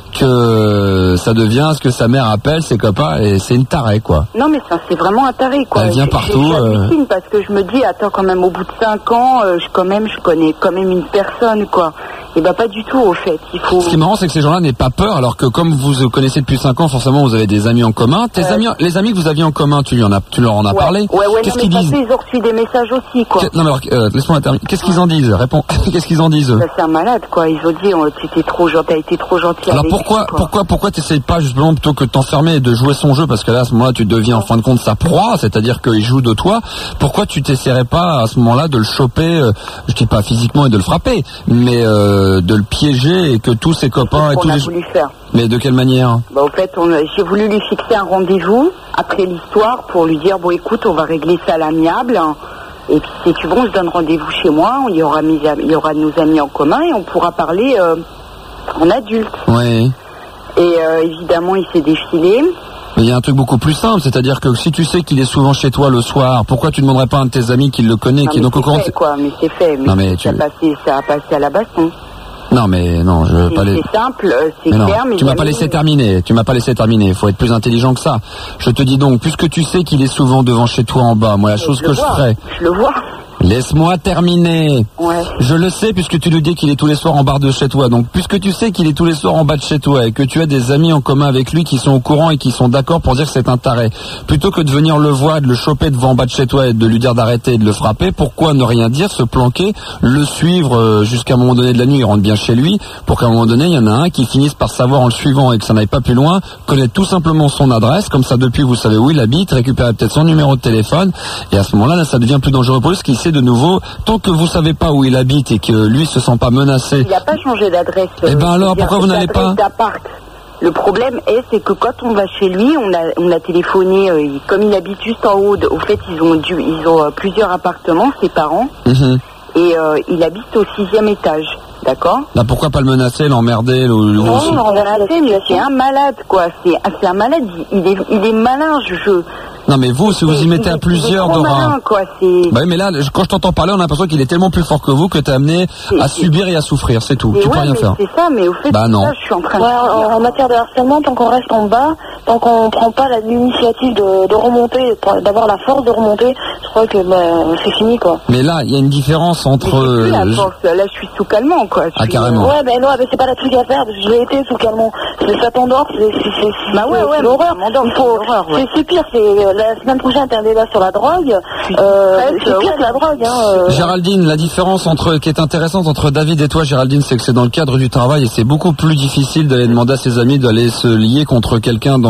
que ça devient ce que sa mère appelle ses copains et c'est une tarée quoi. Non mais ça c'est vraiment un taré quoi. Elle vient partout. Euh... Parce que je me dis attends quand même au bout de cinq ans euh, je quand même je connais quand même une personne quoi. Et bah pas du tout au fait. Il faut. Ce qui est marrant c'est que ces gens-là n'aient pas peur alors que comme vous vous connaissez depuis cinq ans forcément vous avez des amis en commun. Tes euh... amis, les amis que vous aviez en commun tu lui en as, tu leur en as ouais. parlé. Ouais ouais. Qu'est-ce non, qu'ils mais disent ils ont reçu des messages aussi quoi. Non mais alors euh, laisse-moi terminer. Qu'est-ce qu'ils en disent? Réponds. Qu'est-ce qu'ils en disent? Bah, c'est un malade quoi. Ils ont dit oh, tu étais trop gentil, t'as été trop gentil. Alors pourquoi lui, pourquoi pourquoi t'essayes pas justement plutôt que de t'enfermer et de jouer son jeu parce que là à ce moment-là tu deviens en fin de compte sa proie, c'est-à-dire qu'il joue de toi. Pourquoi tu t'essaierais pas à ce moment-là de le choper, euh, je dis pas physiquement et de le frapper, mais euh, de le piéger et que tous ses copains et tous les. Voulu faire. Mais de quelle manière? Bah au fait on, j'ai voulu lui fixer un rendez-vous après l'histoire pour lui dire bon écoute on va régler ça à l'amiable. Et puis si tu veux on se donne rendez-vous chez moi, il y aura mes, il y aura nos amis en commun et on pourra parler euh, en adulte. Oui. Et euh, évidemment, il s'est défilé. Mais il y a un truc beaucoup plus simple, c'est-à-dire que si tu sais qu'il est souvent chez toi le soir, pourquoi tu ne demanderais pas à un de tes amis qui le connaît, non, qui est donc au courant? C'est fait, quoi, mais c'est fait. Mais, non, mais ça, tu... a passé, ça a passé à la baston. Non, mais non, je veux pas les... C'est simple, c'est mais clair, non, mais... Tu m'as pas laissé terminer, tu m'as pas laissé terminer, il faut être plus intelligent que ça. Je te dis donc, puisque tu sais qu'il est souvent devant chez toi en bas, moi la mais chose je que je ferais... Je le vois. Laisse-moi terminer. Ouais. Je le sais puisque tu nous dis qu'il est tous les soirs en bas de chez toi. Donc puisque tu sais qu'il est tous les soirs en bas de chez toi et que tu as des amis en commun avec lui qui sont au courant et qui sont d'accord pour dire que c'est un taré, plutôt que de venir le voir, de le choper devant en bas de chez toi et de lui dire d'arrêter et de le frapper, pourquoi ne rien dire, se planquer, le suivre jusqu'à un moment donné de la nuit, il rentre bien chez lui, pour qu'à un moment donné il y en a un qui finisse par savoir en le suivant et que ça n'aille pas plus loin, connaître tout simplement son adresse, comme ça depuis vous savez où il habite, récupérer peut-être son numéro de téléphone et à ce moment-là là, ça devient plus dangereux pour lui parce qu'il sait de nouveau, tant que vous savez pas où il habite et que lui se sent pas menacé. Il n'a pas changé d'adresse. Eh ben alors, pourquoi vous n'allez pas d'appart. Le problème est, c'est que quand on va chez lui, on a, on a téléphoné, euh, comme il habite juste en haut, de, au fait, ils ont, dû, ils ont euh, plusieurs appartements, ses parents, mmh. et euh, il habite au sixième étage. D'accord. Là, pourquoi pas le menacer, l'emmerder, le... Non, non, menacer, mais c'est un malade, quoi. C'est, c'est un malade, il est, il est malin, je... je... Non mais vous, si vous y mettez à plusieurs, Dora. Quoi, c'est... Bah oui, mais là, quand je t'entends parler, on a l'impression qu'il est tellement plus fort que vous que t'es amené c'est, à c'est... subir et à souffrir, c'est tout. Tu ouais, peux rien mais faire. C'est ça, mais au fait, bah non. Ça, je suis en train de... Ouais, en, en matière de harcèlement, tant qu'on reste en bas, tant qu'on prend pas la, l'initiative de, de remonter, d'avoir la force de remonter, je crois que bah, c'est fini, quoi. Mais là, il y a une différence entre... Mais la force, là, je suis sous calmant, quoi. Ah, carrément. Ouais, ben non, mais c'est pas la truc à faire, je l'ai été sous calmant. C'est ça t'endort, c'est, c'est, c'est, bah ouais, ouais, c'est l'horreur. Il faut... ouais. c'est, c'est pire, c'est la semaine prochaine, t'as un débat sur la drogue, euh, c'est pire ouais. que la drogue, hein. Euh... Géraldine, la différence entre, qui est intéressante entre David et toi, Géraldine, c'est que c'est dans le cadre du travail et c'est beaucoup plus difficile d'aller demander à ses amis d'aller se lier contre quelqu'un dans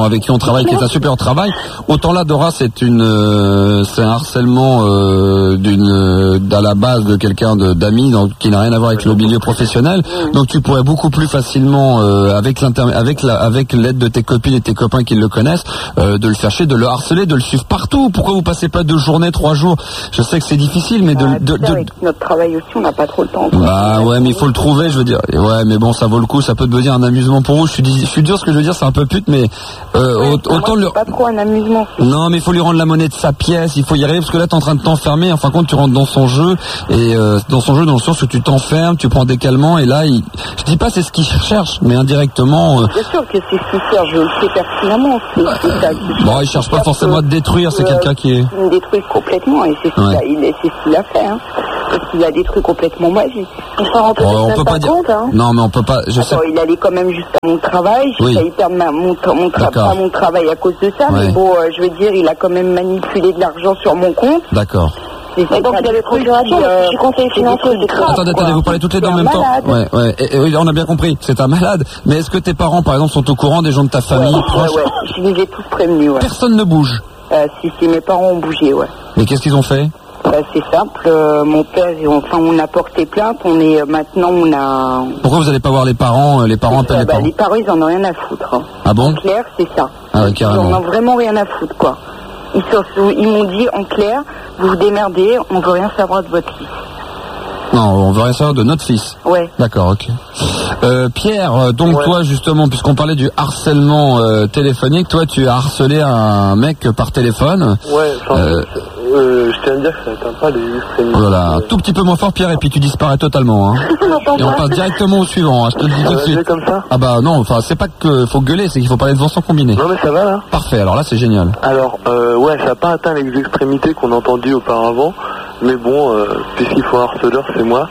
avec qui on travaille, qui est un super travail. Autant là, Dora, c'est une, euh, c'est un harcèlement euh, d'une, euh, à la base de quelqu'un de, d'amis, donc qui n'a rien à voir avec le milieu professionnel. Donc tu pourrais beaucoup plus facilement, euh, avec l'inter, avec la, avec l'aide de tes copines et tes copains qui le connaissent, euh, de le faire chier, de le harceler, de le suivre partout. Pourquoi vous passez pas deux journées, trois jours? Je sais que c'est difficile, mais de, Ah, de, de, avec notre travail aussi, on n'a pas trop le temps. quoi. bah ouais, mais il faut le trouver, je veux dire. Ouais, mais bon, ça vaut le coup, ça peut devenir un amusement pour vous. Je suis, je suis dur, ce que je veux dire, c'est un peu pute, mais euh, Ouais, autant moi, le. c'est pas trop un amusement. Non, mais il faut lui rendre la monnaie de sa pièce. Il faut y arriver parce que là, t'es en train de t'enfermer. En fin de compte, tu rentres dans son jeu et euh, dans son jeu, dans le sens où tu t'enfermes, tu prends des calmants et là, il... je dis pas c'est ce qu'il cherche, mais indirectement. Euh... Bien sûr que c'est ce qu'il cherche, je le sais pertinemment. C'est, c'est ça qu'il Bon, il cherche pas forcément à te détruire, c'est euh, quelqu'un qui est. Il me détruit complètement et c'est ce qu'il Ouais. a, il est- c'est ce qu'il a fait. Hein. Parce qu'il a détruit complètement ma vie. Il s'en rend peut-être Oh, on même peut pas pas dire. compte, hein. Non, mais on peut pas. Je sais. Attends, il allait quand même jusqu'à mon travail, j'ai Oui. failli perdre ma, mon, tra- mon, tra- D'accord. pas mon travail à cause de ça, Ouais. mais bon, euh, je veux dire, il a quand même manipulé de l'argent sur mon compte. D'accord. C'est Mais donc il avait procuration, euh, je suis conseiller financier, c'est grave. Attendez, attendez, vous parlez toutes les deux en C'est même un temps. malade. Ouais, ouais. Et, et oui, on a bien compris. C'est un malade. Mais est-ce que tes parents, par exemple, sont au courant des gens de ta famille Ouais, proches? ouais, je les ai tous prévenus, ouais. Personne ne bouge. Euh, si, si, mes parents ont bougé, ouais. Mais qu'est-ce qu'ils ont fait? Bah, c'est simple, euh, mon père, enfin, on a porté plainte, on est, euh, maintenant, on a... Pourquoi vous n'allez pas voir les parents? euh, Les parents appellent Euh, les bah, parents. les parents, ils en ont rien à foutre. Hein. Ah bon? En clair, c'est ça. Ah ouais, Ils carrément. en ont vraiment rien à foutre, quoi. Ils, sont- ils m'ont dit, en clair, vous vous démerdez, on veut rien savoir de votre fils. Non, on veut rien savoir de notre fils. Ouais. D'accord, ok. Euh, Pierre, euh, donc Ouais. toi justement, puisqu'on parlait du harcèlement euh, téléphonique, toi tu as harcelé un mec par téléphone. Ouais, enfin, Euh. euh, je tiens à dire que ça n'atteint pas les extrémités. Voilà, un tout petit peu moins fort Pierre et puis tu disparais totalement. Hein. On n'entend Et on pas. passe directement au suivant, hein, je te le dis Ça tout de va aller suite. comme ça? Ah bah non, enfin c'est pas que faut gueuler, c'est qu'il faut parler de Vincent combiné. Non mais ça va là. Parfait, alors là c'est génial. Alors, euh, ouais, ça n'a pas atteint les extrémités qu'on a entendues auparavant, mais bon, euh, puisqu'il faut un harceleur, c'est moi.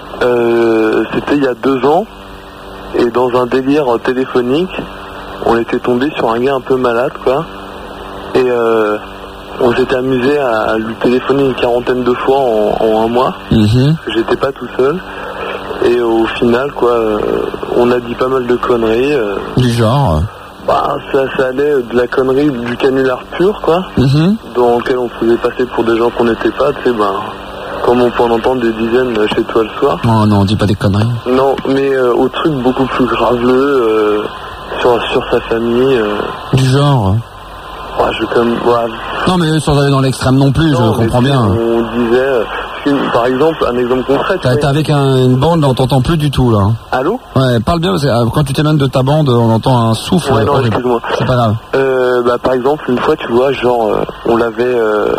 Euh, c'était il y a deux ans, et dans un délire téléphonique, on était tombé sur un gars un peu malade, quoi. Et euh, on s'était amusé à lui téléphoner une quarantaine de fois en, en un mois. Mhm. J'étais pas tout seul. Et au final, quoi, euh, on a dit pas mal de conneries. euh, Du genre. bah, ça, ça allait de la connerie, du canular pur, quoi, Mhm. dans lequel on faisait passer pour des gens qu'on n'était pas, tu sais, ben, comme on peut en entendre des dizaines chez toi le soir. Oh non, dis pas des conneries. Non, mais euh, au truc beaucoup plus graveleux, euh, sur, sur sa famille. euh, Du genre. ouais, je comme, ouais, Non mais sans aller dans l'extrême non plus, non, je mais comprends puis, bien. On disait, euh, une- par exemple, un exemple concret. tu T'as- vois, T'es avec un- une bande, là on t'entend plus du tout là. Allô? Ouais, parle bien, parce que euh, quand tu t'éloignes de ta bande, on entend un souffle. Ouais, non, horrible. excuse-moi. C'est pas grave. Euh, bah, par exemple, une fois, tu vois, genre, euh, on l'avait, euh,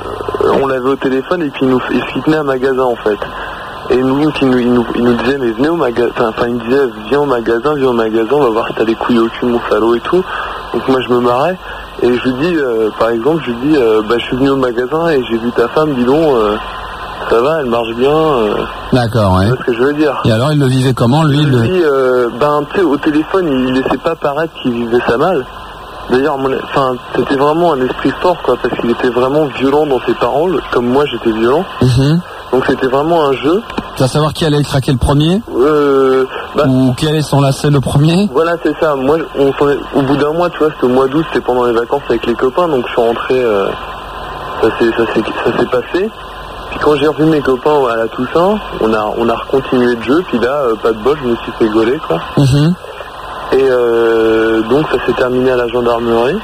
on l'avait au téléphone et puis il nous, il se tenait un magasin en fait. Et nous, il nous, il nous, il nous disait, mais venez au magasin, enfin, il me disait, viens au magasin, viens au magasin, on va voir si t'as les couilles au cul, mon salaud et tout. Donc moi, je me marrais et je lui dis, euh, par exemple, je lui dis, euh, bah, je suis venu au magasin et j'ai vu ta femme, dis donc, euh, ça va, elle marche bien, euh, D'accord, ouais. tu vois ce que je veux dire. Et alors il le vivait comment lui Je le... lui dis, euh, ben, tu sais, au téléphone, il laissait pas paraître qu'il vivait ça mal. D'ailleurs, mon- enfin, c'était vraiment un esprit fort, quoi, parce qu'il était vraiment violent dans ses paroles, comme moi j'étais violent. Mhm. Donc c'était vraiment un jeu. Tu vas savoir qui allait le craquer le premier Euh, bah, ou qui allait s'enlacer le premier. voilà, c'est ça. Moi, on s'en est- au bout d'un mois, tu vois, c'était au mois d'août, c'était pendant les vacances avec les copains, donc je suis rentré, euh, ça s'est, ça s'est, ça s'est passé. Puis quand j'ai revu mes copains à la Toussaint, on a, on a recontinué le jeu, puis là, euh, pas de bol, je me suis fait gauler, quoi. Mhm. Et euh, donc ça s'est terminé à la gendarmerie.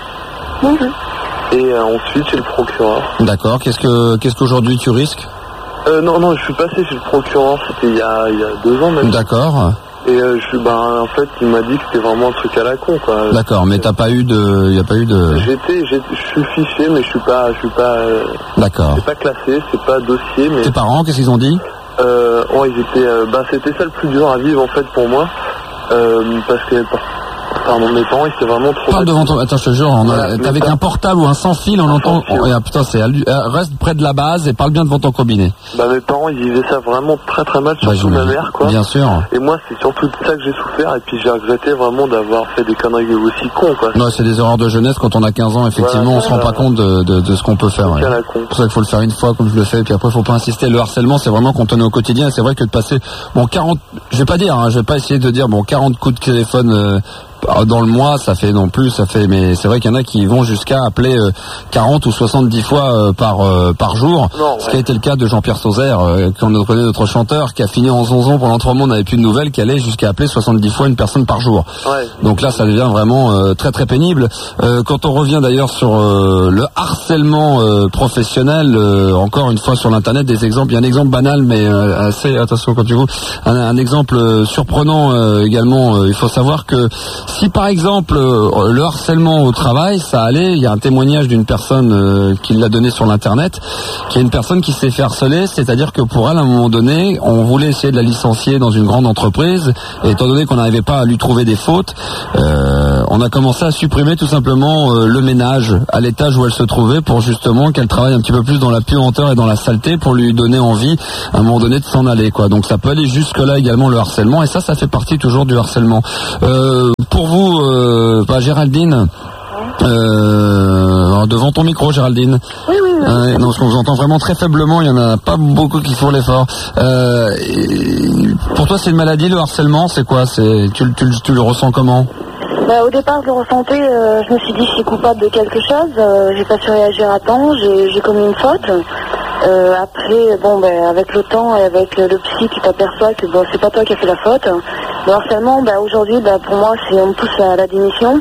Et euh, ensuite chez le procureur. D'accord, qu'est-ce que qu'est-ce qu'aujourd'hui tu risques? Euh, non, non, je suis passé chez le procureur, c'était il y a, il y a deux ans même. D'accord, Et euh, je suis, ben, en fait, il m'a dit que c'était vraiment un truc à la con, quoi. d'accord, mais t'as pas eu de... Y a pas eu de... J'étais, j'ai- je suis fiché, mais je suis pas, je suis pas, euh, D'accord. c'est pas classé, c'est pas dossier, mais Tes parents, qu'est-ce qu'ils ont dit? euh, oh, ils étaient, euh, bah, c'était ça le plus dur à vivre en fait pour moi, euh, parce que, pardon, mes parents, ils étaient vraiment trop. Parle devant ton... Attends, je te jure, on a- Voilà, t'es avec mais ça- un portable ou un sans fil, on Un entend... sans fil. Oh, ah, putain, c'est... hallu- euh, Reste près de la base et parle bien devant ton combiné. Bah, mes parents, ils vivaient ça vraiment très très mal, Bah, surtout ma j'imagine. mère, quoi. Bien sûr. Et moi, c'est surtout de ça que j'ai souffert, et puis j'ai regretté vraiment d'avoir fait des conneries aussi cons, quoi. Non, c'est des erreurs de jeunesse. Quand on a quinze ans, effectivement, Voilà, on se rend voilà. pas compte de, de, de ce qu'on peut faire. C'est Ouais. à la con. C'est pour ça qu'il faut le faire une fois, comme je le fais, et puis après, faut pas insister. Le harcèlement, c'est vraiment qu'on tenait au quotidien. Et c'est vrai que de passer, bon, quarante, je vais pas dire, hein, je vais pas essayer de dire, bon, quarante coups de téléphone euh, dans le mois, ça fait non plus, ça fait, mais c'est vrai qu'il y en a qui vont jusqu'à appeler euh, quarante ou soixante-dix fois euh, par euh, par jour. Non, ce ouais. qui a été le cas de Jean-Pierre Sauzère, euh, qu'on connaît, notre chanteur, qui a fini en zonzon pendant trois mois, on n'avait plus de nouvelles, qui allait jusqu'à appeler soixante-dix fois une personne par jour. Ouais. Donc là, ça devient vraiment euh, très très pénible. Euh, quand on revient d'ailleurs sur euh, le harcèlement euh, professionnel, euh, encore une fois sur l'internet, des exemples. Il y a un exemple banal, mais euh, assez attention quand tu veux. Un, un exemple euh, surprenant euh, également. Euh, il faut savoir que si par exemple euh, le harcèlement au travail, ça allait. Il y a un témoignage d'une personne euh, qui l'a donné sur l'internet, qui est une personne qui s'est fait harceler, c'est-à-dire que pour elle, à un moment donné, on voulait essayer de la licencier dans une grande entreprise, et étant donné qu'on n'arrivait pas à lui trouver des fautes, euh, on a commencé à supprimer tout simplement euh, le ménage à l'étage où elle se trouvait pour justement qu'elle travaille un petit peu plus dans la puanteur et dans la saleté pour lui donner envie à un moment donné de s'en aller, quoi. Donc ça peut aller jusque là également, le harcèlement, et ça, ça fait partie toujours du harcèlement. Euh, pour vous, euh, bah, Géraldine, euh, devant ton micro, Géraldine. Oui, oui, oui. Euh, non, parce qu'on vous entend vraiment très faiblement, il y en a pas beaucoup qui font l'effort. Euh, et pour toi, c'est une maladie, le harcèlement, c'est quoi? C'est tu, tu, tu le ressens comment? Bah, au départ, je le ressentais, euh, je me suis dit je suis coupable de quelque chose, euh, j'ai pas su réagir à temps, j'ai, j'ai commis une faute. Euh, après, bon, ben, avec le temps et avec le psy, tu t'aperçois que bon, c'est pas toi qui as fait la faute. Le harcèlement, ben, aujourd'hui, ben, pour moi, c'est on me pousse à la démission.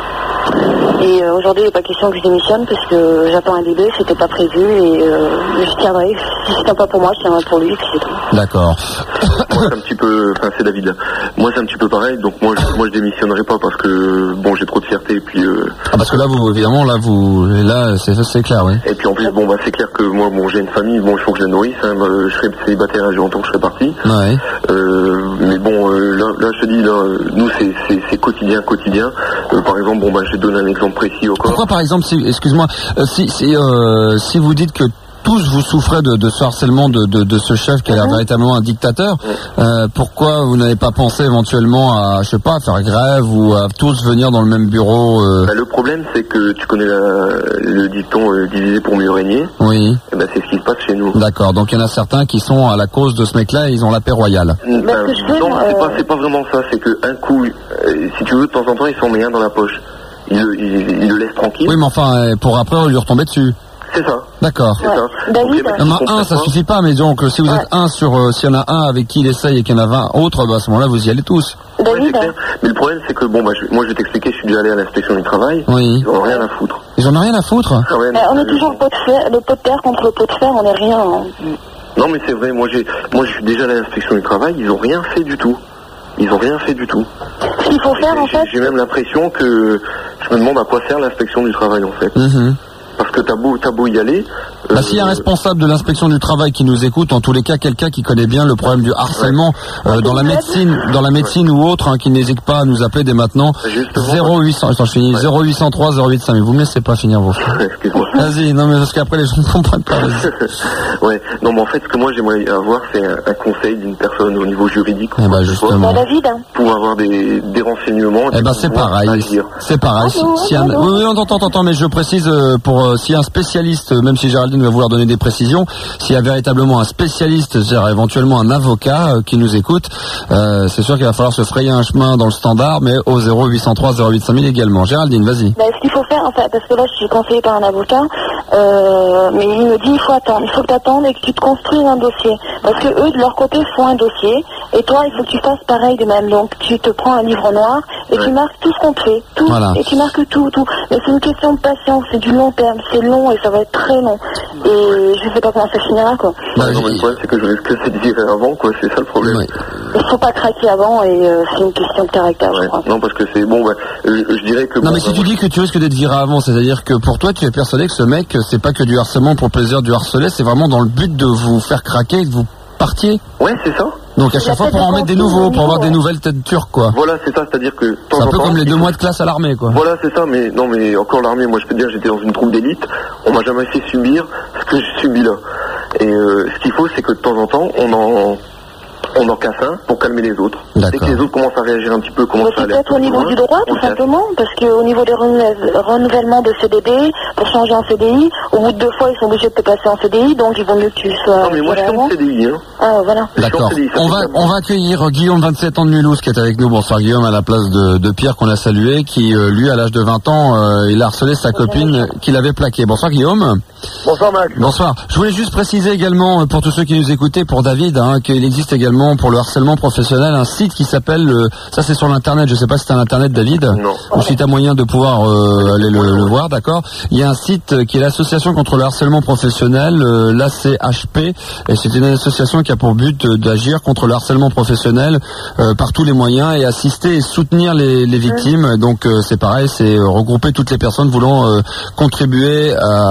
Et euh, aujourd'hui, il n'est pas question que je démissionne parce que j'attends un bébé, c'était pas prévu et euh, je tiendrai. Si c'est pas pour moi, je tiendrai pour lui, puis c'est tout. D'accord. Moi c'est un petit peu, enfin c'est David. Moi c'est un petit peu pareil, donc moi je, moi je démissionnerai pas parce que bon j'ai trop de fierté et puis. Euh... Ah, parce que là vous évidemment là vous là c'est c'est clair, oui. Et puis en plus bon bah c'est clair que moi bon j'ai une famille, bon il faut que je la nourrisse. Hein, je serai célibataire, j'ai longtemps que je serai parti. Ouais. Euh, mais bon euh, là, là je te dis là, nous c'est c'est, c'est quotidien quotidien. Euh, par exemple bon bah je vais donner un exemple précis encore. Pourquoi par exemple si excuse-moi euh, si si euh, si vous dites que tous vous souffrez de, de ce harcèlement de, de, de ce chef qui a l'air véritablement un dictateur. Euh, pourquoi vous n'avez pas pensé éventuellement à, je sais pas, à faire grève ou à tous venir dans le même bureau euh... bah, le problème, c'est que tu connais la, le dicton euh, diviser pour mieux régner. Oui. Et bah, c'est ce qui se passe chez nous. D'accord. Donc il y en a certains qui sont à la cause de ce mec-là et ils ont la paix royale. Ben, non, c'est pas, c'est pas vraiment ça. C'est que un coup, euh, si tu veux, de temps en temps, il s'en met un dans la poche. Il, il, il, il le laisse tranquille. Oui, mais enfin, pour après lui retomber dessus. C'est ça. D'accord. C'est ouais. ça. David, il y en a un, ça suffit pas, mais donc si vous ouais. êtes un sur, euh, s'il y en a un avec qui il essaye et qu'il y en a vingt autres, bah, à ce moment-là, vous y allez tous. David, ouais, c'est clair. Mais le problème, c'est que bon, bah, je, moi, je vais t'expliquer. Je suis déjà allé à l'inspection du travail. Oui. Ils en ont rien à foutre. Ils en ont rien à foutre. Ah ouais, mais on est toujours le pot de fer, le pot de terre contre le pot de fer, on est rien. Hein. Non, mais c'est vrai. Moi, j'ai, moi, je suis déjà allé à l'inspection du travail. Ils ont rien fait du tout. Ils ont rien fait du tout. Ce qu'il faut faire, j'ai, en fait. J'ai même l'impression que je me demande à quoi sert l'inspection du travail, en fait. Mm-hmm. Parce que t'as beau, t'as beau y aller. Bah, euh, s'il y a un responsable de l'inspection du travail qui nous écoute, en tous les cas, quelqu'un qui connaît bien le problème du harcèlement ouais. euh, dans la médecine, dans la médecine ouais. ou autre, hein, qui n'hésite pas à nous appeler dès maintenant. zéro huit cents, attends, je finis, ouais. zéro huit cent trois zéro huit cinq. Mais vous me laissez pas finir vos frères. Excuse-moi. Vas-y, non mais parce qu'après les gens ne comprennent pas. Ouais. Non, mais en fait, ce que moi j'aimerais avoir, c'est un, un conseil d'une personne au niveau juridique. Eh bah, justement. Bah, David. Pour avoir des, des renseignements. Eh ben, c'est pareil. Agir. C'est pareil. Allô, si, si un, oui, oui, on entend, entend, mais je précise euh, pour euh, s'il y a un spécialiste, même si Géraldine va vouloir donner des précisions, s'il y a véritablement un spécialiste, c'est-à-dire éventuellement un avocat euh, qui nous écoute, euh, c'est sûr qu'il va falloir se frayer un chemin dans le standard, mais au zéro huit cent trois zéro huit cinq mille également. Géraldine, vas-y. Bah, ce qu'il faut faire, en fait, parce que là, je suis conseillée par un avocat, euh, mais il me dit il faut attendre, il faut que tu attendes et que tu te construises un dossier. Parce que eux, de leur côté, font un dossier, et toi, il faut que tu fasses pareil de même. Donc, tu te prends un livre noir et ouais. tu marques tout ce qu'on te fait, tout, voilà. et tu marques tout, tout. Mais c'est une question de patience, c'est du long terme, c'est long et ça va être très long. Et je sais pas comment ça finira, quoi. Bah, non, mais le problème, c'est que je risque que c'est de virer avant, quoi, c'est ça le problème. Ouais. Il faut pas craquer avant et euh, c'est une question de caractère, ouais. je crois. Non, parce que c'est bon, bah, je, je dirais que. Non, bon, mais si bah, tu dis que tu risques d'être viré avant, c'est-à-dire que pour toi, tu es persuadé que ce mec, c'est pas que du harcèlement pour le plaisir du harceler, c'est vraiment dans le but de vous faire craquer, que vous partiez. Ouais, c'est ça. Donc à chaque fois pour en mettre des nouveaux, pour avoir des nouvelles têtes turques, quoi. Voilà, c'est ça, c'est-à-dire que... C'est un peu comme les deux mois de classe à l'armée, quoi. Voilà, c'est ça, mais non, mais encore l'armée, moi je peux te dire, j'étais dans une troupe d'élite, on m'a jamais fait subir ce que j'ai subi là. Et euh, ce qu'il faut, c'est que de temps en temps, on en... on en casse un pour calmer les autres. D'accord. Dès que les autres commencent à réagir un petit peu, commencent à C'est aller... peut-être au niveau du droit, tout simplement, parce qu'au niveau des renou- renouvellements de C D D, pour changer en C D I, au bout de deux fois, ils sont obligés de te passer en C D I, donc il vaut mieux que tu sois... Non, mais moi, je suis en C D I, hein. Ah, voilà. D'accord. On va, on va accueillir Guillaume, vingt-sept ans de Mulhouse, qui est avec nous. Bonsoir Guillaume, à la place de, de Pierre, qu'on a salué, qui, euh, lui, à l'âge de vingt ans, euh, il a harcelé sa copine qu'il avait plaquée. Bonsoir Guillaume. Bonsoir Max. Bonsoir. Je voulais juste préciser également, euh, pour tous ceux qui nous écoutaient, pour David, hein, qu'il existe également, pour le harcèlement professionnel, un site qui s'appelle, euh, ça c'est sur l'internet, je sais pas si c'est à l'internet David, Non. ou si tu as moyen de pouvoir euh, aller le, le voir, d'accord. Il y a un site euh, qui est l'association contre le harcèlement professionnel, euh, l'A C H P, et c'est une association qui a pour but euh, d'agir contre le harcèlement professionnel euh, par tous les moyens et assister et soutenir les, les victimes. Donc euh, c'est pareil, c'est euh, regrouper toutes les personnes voulant euh, contribuer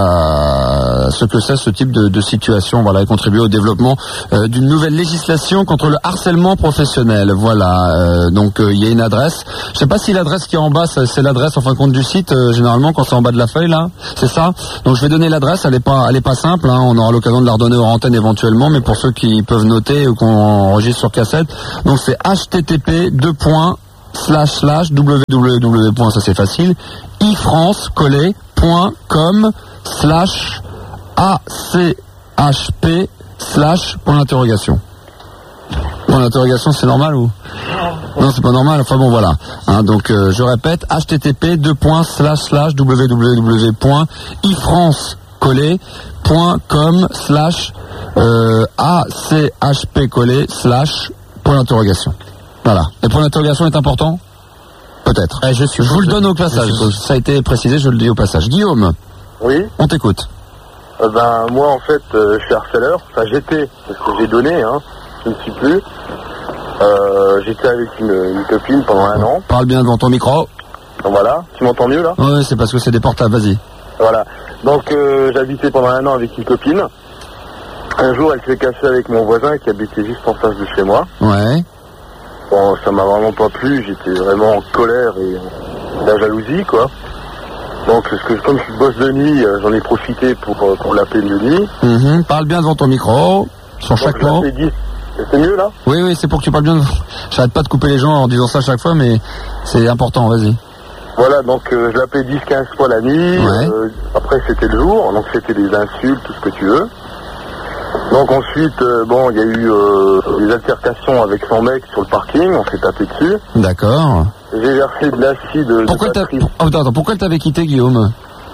à ce que c'est ce type de, de situation, voilà, et contribuer au développement euh, d'une nouvelle législation contre le harcèlement professionnel. Voilà, euh, donc il euh, y a une adresse. Je sais pas si l'adresse qui est en bas, c'est l'adresse en fin de compte du site, euh, généralement quand c'est en bas de la feuille là, c'est ça. Donc je vais donner l'adresse, elle est pas, elle est pas simple, hein, on aura l'occasion de la redonner aux antennes éventuellement, mais pour ceux qui peuvent noter ou qu'on enregistre sur cassette, donc c'est H T T P deux points slash slash www. Ça c'est facile, ifrance collé point com slash A C H P slash point d'interrogation. Point d'interrogation, c'est normal ou non, c'est pas normal. Enfin bon, voilà. Hein, donc euh, je répète, H T T P deux points slash slash www point ifrance collé point com slash A C H P collé slash point d'interrogation. Voilà. Et point d'interrogation est important? Peut-être. Eh, je, je vous le donne au passage. Ça a été précisé, je le dis au passage. Guillaume. Oui. On t'écoute. Euh, ben moi en fait euh, je suis harceleur. Enfin j'étais, parce que j'ai donné, hein. Je ne suis plus. Euh, j'étais avec une, une copine pendant un an. Parle bien devant ton micro. Voilà. Tu m'entends mieux là? Oui, c'est parce que c'est des portables. Vas-y. Voilà. Donc euh, j'habitais pendant un an avec une copine. Un jour elle s'est cassée avec mon voisin qui habitait juste en face de chez moi. Ouais. Bon, ça m'a vraiment pas plu, j'étais vraiment en colère et euh, la jalousie, quoi. Donc, parce que comme je suis boss de nuit, euh, j'en ai profité pour, euh, pour l'appeler de nuit. Mm-hmm. Parle bien devant ton micro, sur chaque mot. C'est mieux, là? Oui, oui, c'est pour que tu parles bien. J'arrête pas de couper les gens en disant ça chaque fois, mais c'est important, vas-y. Voilà, donc euh, je l'appelais dix quinze fois la nuit. Ouais. Euh, après, c'était le jour, donc c'était des insultes, tout ce que tu veux. Donc ensuite, euh, bon, il y a eu euh, des altercations avec son mec sur le parking, on s'est tapé dessus. D'accord. J'ai versé de l'acide de Pourquoi t'as... batterie. Oh, attends, attends, pourquoi elle t'avait quitté, Guillaume?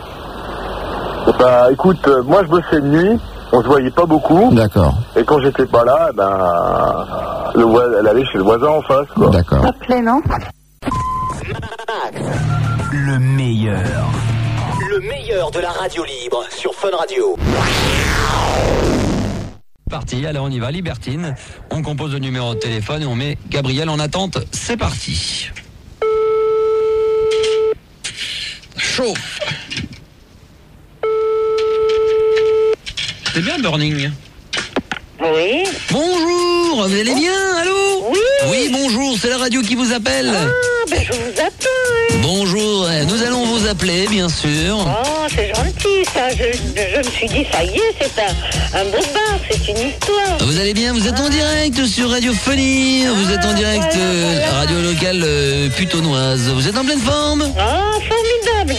Bah écoute, euh, moi je bossais de nuit, on se voyait pas beaucoup. D'accord. Et quand j'étais pas là, eh ben, le voi- elle allait chez le voisin en face, quoi. D'accord. Ça te plaît, non? Le meilleur. Le meilleur de la radio libre sur Fun Radio. Parti, allez on y va, Libertine. On compose le numéro de téléphone et on met Gabriel en attente. C'est parti. Chauffe. C'est bien Burning. Oui. Bonjour, vous allez bien? Allô? Oui. Oui, bonjour, c'est la radio qui vous appelle. Ah, ben je vous appelle. Bonjour, nous allons vous appeler, bien sûr. Oh, c'est gentil, ça. Je, je me suis dit, ça y est, c'est un, un beau bar, c'est une histoire. Vous allez bien? Vous êtes en direct sur Radiophonie. Vous êtes en direct, voilà, euh, voilà. radio locale euh, putonnoise. Vous êtes en pleine forme? Ah,